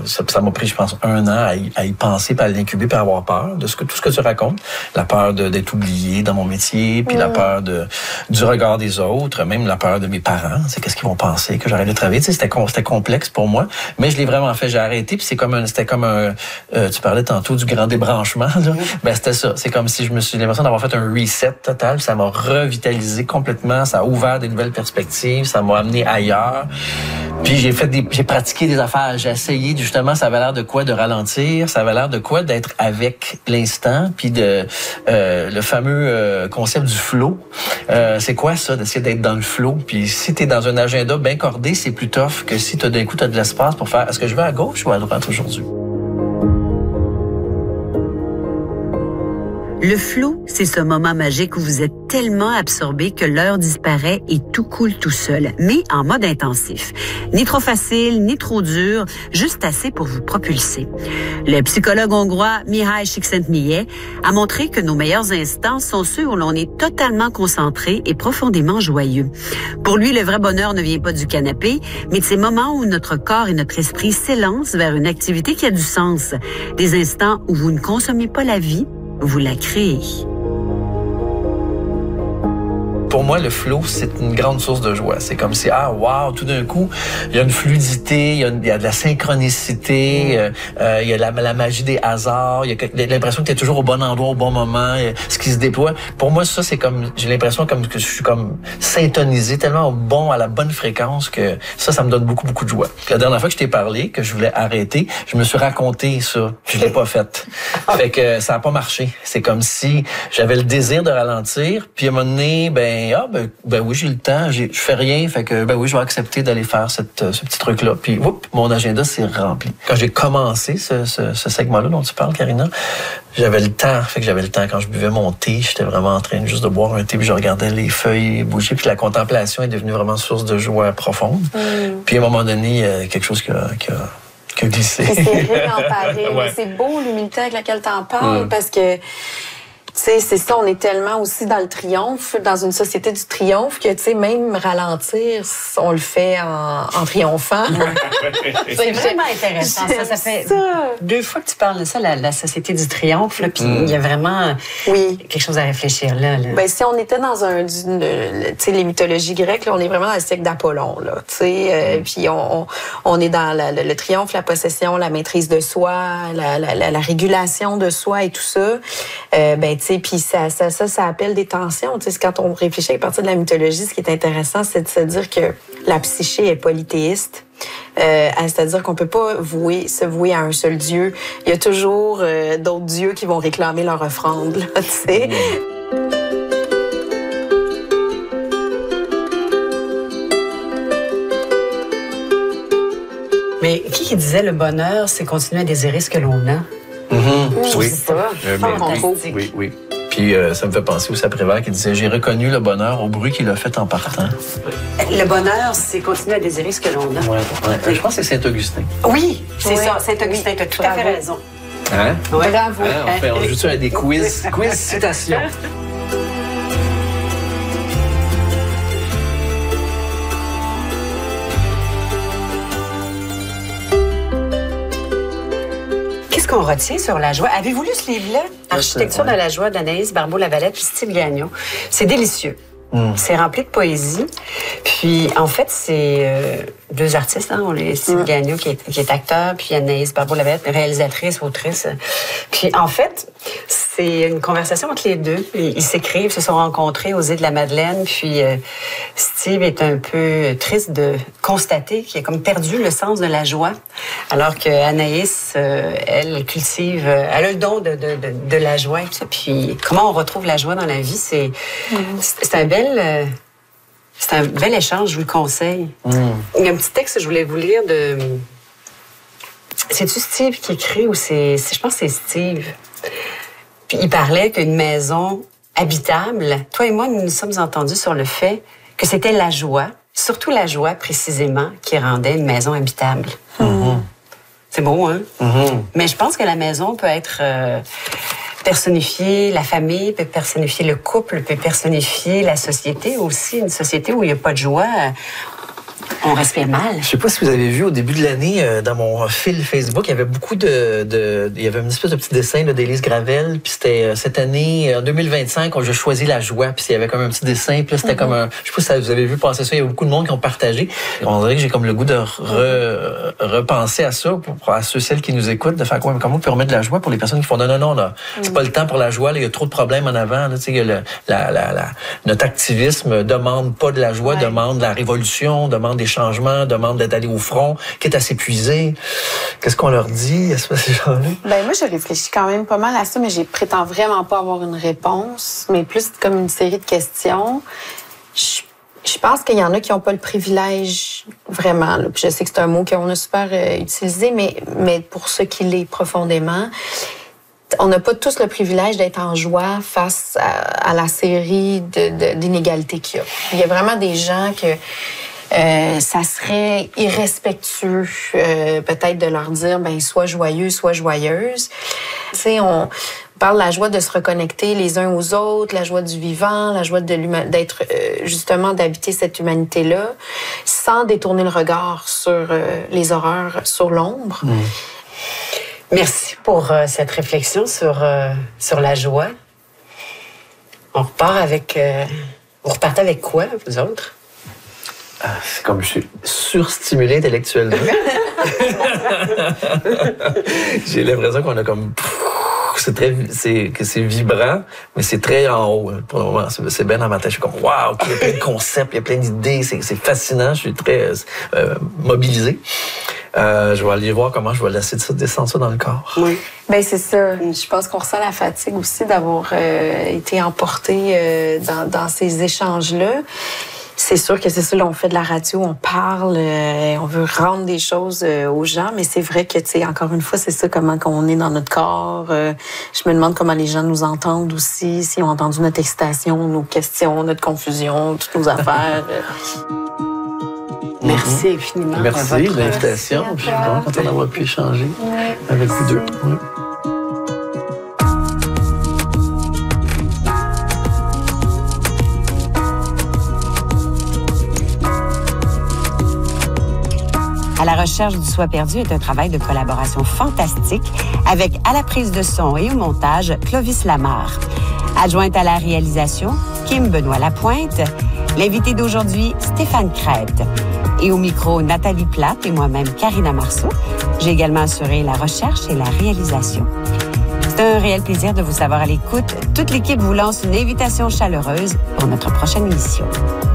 ça m'a pris, je pense, 1 an à y penser, puis à l'incuber, puis à avoir peur de tout ce que tu racontes. La peur d'être oublié dans mon métier, puis la peur du regard des autres, même la peur de mes parents. C'est qu'est-ce qu'ils vont penser que j'arrête de travailler. Tu sais, c'était complexe pour moi, mais je l'ai vraiment fait. J'ai arrêté, puis c'était comme un tu parlais tantôt du grand débranchement, là. Ben c'était ça. C'est comme si j'ai l'impression d'avoir fait un reset total. Ça m'a revitalisé complètement. Ça a ouvert des nouvelles perspectives. Ça m'a amené ailleurs. Puis j'ai pratiqué des affaires. J'ai essayé justement. Ça avait l'air de quoi de ralentir. Ça avait l'air de quoi d'être avec l'instant. Puis le fameux concept du flow. C'est quoi ça, d'essayer d'être dans le flow? Puis si t'es dans un agenda bien cordé, c'est plus tough que si d'un coup t'as de l'espace pour faire. Est-ce que je vais à gauche ou à droite aujourd'hui? Le flou, c'est ce moment magique où vous êtes tellement absorbé que l'heure disparaît et tout coule tout seul, mais en mode intensif. Ni trop facile, ni trop dur, juste assez pour vous propulser. Le psychologue hongrois Mihaly Csikszentmihalyi a montré que nos meilleurs instants sont ceux où l'on est totalement concentré et profondément joyeux. Pour lui, le vrai bonheur ne vient pas du canapé, mais de ces moments où notre corps et notre esprit s'élancent vers une activité qui a du sens. Des instants où vous ne consommez pas la vie, vous la créez. Pour moi, le flow, c'est une grande source de joie. C'est comme si, tout d'un coup, il y a une fluidité, il y a de la synchronicité, il y a la magie des hasards, il y a l'impression que tu es toujours au bon endroit, au bon moment, ce qui se déploie. Pour moi, ça, c'est comme, j'ai l'impression que je suis comme syntonisé, tellement bon, à la bonne fréquence que ça me donne beaucoup, beaucoup de joie. La dernière fois que je t'ai parlé, que je voulais arrêter, je me suis raconté ça. Je l'ai pas fait. Fait que ça a pas marché. C'est comme si j'avais le désir de ralentir, puis à un moment donné, ben oui, j'ai le temps, je fais rien, fait que ben oui, je vais accepter d'aller faire ce petit truc-là. Puis mon agenda s'est rempli. Quand j'ai commencé ce segment-là dont tu parles, Karina, j'avais le temps. Fait que j'avais le temps quand je buvais mon thé, j'étais vraiment en train juste de boire un thé, puis je regardais les feuilles bouger, puis la contemplation est devenue vraiment source de joie profonde. Puis à un moment donné, quelque chose qui a glissé. C'est réemparé. Ouais. C'est beau l'humilité avec laquelle t'en parles, parce que tu sais, c'est ça, on est tellement aussi dans le triomphe, dans une société du triomphe, que, tu sais, même ralentir, on le fait en triomphant. C'est vraiment intéressant. Ça fait 2 fois que tu parles de ça, la société du triomphe, puis il y a vraiment quelque chose à réfléchir là. Ben, si on était dans tu sais, les mythologies grecques, là, on est vraiment dans le siècle d'Apollon, là, tu sais, puis on est dans le triomphe, la possession, la maîtrise de soi, la régulation de soi et tout ça. Ben, puis ça appelle des tensions. Tu sais, quand on réfléchit à partir de la mythologie, ce qui est intéressant, c'est de se dire que la psyché est polythéiste. C'est-à-dire qu'on peut pas se vouer à un seul dieu. Il y a toujours d'autres dieux qui vont réclamer leur offrande, là, tu sais. Mais qui disait le bonheur, c'est continuer à désirer ce que l'on a? Oui. C'est ça. Oui. Puis ça me fait penser aussi à Prévert qui disait « J'ai reconnu le bonheur au bruit qu'il a fait en partant. » Le bonheur, c'est continuer à désirer ce que l'on a. Ouais. Je pense que c'est Saint-Augustin. Oui, c'est ça. Saint-Augustin, tu as tout à fait raison. Hein? Ouais. Bravo. On joue-tu à des quiz citations? Qu'est-ce qu'on retient sur la joie? Avez-vous lu ce livre-là? Architecture de la joie d'Anaïs Barbeau-Lavalette puis Steve Gagnon. C'est délicieux. C'est rempli de poésie. Puis, en fait, c'est 2 artistes. Hein? On a Steve Gagnon qui est acteur, puis Anaïs Barbeau-Lavalette, réalisatrice, autrice. Puis, en fait, c'est une conversation entre les deux. Ils s'écrivent, se sont rencontrés aux îles de la Madeleine. Puis, Steve est un peu triste de constater qu'il a comme perdu le sens de la joie. Alors que Anaïs, elle cultive, elle a le don de la joie. Puis, comment on retrouve la joie dans la vie, c'est un bel échange, je vous le conseille. Il y a un petit texte que je voulais vous lire de... C'est-tu Steve qui écrit ou je pense que c'est Steve. Puis il parlait qu'une maison habitable, toi et moi, nous nous sommes entendus sur le fait que c'était la joie, surtout la joie précisément, qui rendait une maison habitable. C'est beau, hein? Mais je pense que la maison peut être... personnifier la famille, peut personnifier le couple, peut personnifier la société aussi. Une société où il n'y a pas de joie, On respire mal. Je sais pas si vous avez vu au début de l'année, dans mon fil Facebook, il y avait beaucoup il y avait une espèce de petit dessin d'Élise Gravel, puis c'était cette année, en 2025, j'ai choisi la joie, puis il y avait comme un petit dessin, puis c'était comme un, je sais pas si vous avez vu passer ça, il y a beaucoup de monde qui ont partagé. On dirait que j'ai comme le goût de repenser à ça, à celles qui nous écoutent, de faire quoi, comment on peut remettre de la joie pour les personnes qui font non, là, c'est pas le temps pour la joie, là, il y a trop de problèmes en avant, là, tu sais, notre activisme demande pas de la joie, demande de la révolution, demande des changements, demande d'aller au front, qui est à s'épuiser. Qu'est-ce qu'on leur dit à ces gens-là? Ben moi, je réfléchis quand même pas mal à ça, mais je prétends vraiment pas avoir une réponse, mais plus comme une série de questions. Je pense qu'il y en a qui n'ont pas le privilège vraiment. Là. Puis je sais que c'est un mot qu'on a super utilisé, mais pour ce qu'il est profondément, on n'a pas tous le privilège d'être en joie face à la série d'inégalités qu'il y a. Il y a vraiment des gens que ça serait irrespectueux peut-être de leur dire ben sois joyeux, sois joyeuse. Tu sais, on parle de la joie de se reconnecter les uns aux autres, la joie du vivant, la joie d'être justement d'habiter cette humanité-là, sans détourner le regard sur les horreurs, sur l'ombre. Merci pour cette réflexion sur la joie. On repart avec... vous repartez avec quoi, vous autres? C'est comme je suis surstimulé intellectuellement. J'ai l'impression qu'on a comme... C'est vibrant, mais c'est très en haut. Pour le moment, c'est bien dans ma tête. Je suis comme, waouh, il y a plein de concepts, il y a plein d'idées, c'est fascinant. Je suis très mobilisé. Je vais aller voir comment je vais laisser descendre ça dans le corps. Oui. Ben c'est ça. Je pense qu'on ressent la fatigue aussi d'avoir été emporté dans ces échanges-là. C'est sûr que c'est ça, là, on fait de la radio, on parle, on veut rendre des choses aux gens, mais c'est vrai que, tu sais, encore une fois, c'est ça, comment on est dans notre corps. Je me demande comment les gens nous entendent aussi, s'ils ont entendu notre excitation, nos questions, notre confusion, toutes nos affaires. Merci infiniment. Merci de l'invitation. Je suis vraiment content d'avoir pu échanger avec vous deux. Ouais. À la recherche du soi perdu est un travail de collaboration fantastique avec à la prise de son et au montage Clovis Lamarre. Adjointe à la réalisation, Kim Benoît-Lapointe. L'invité d'aujourd'hui, Stéphane Crête. Et au micro, Nathalie Plate et moi-même, Karina Marceau. J'ai également assuré la recherche et la réalisation. C'est un réel plaisir de vous savoir à l'écoute. Toute l'équipe vous lance une invitation chaleureuse pour notre prochaine émission.